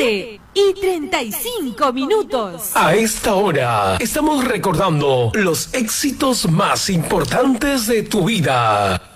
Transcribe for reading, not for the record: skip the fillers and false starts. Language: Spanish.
7:35. A esta hora estamos recordando los éxitos más importantes de tu vida.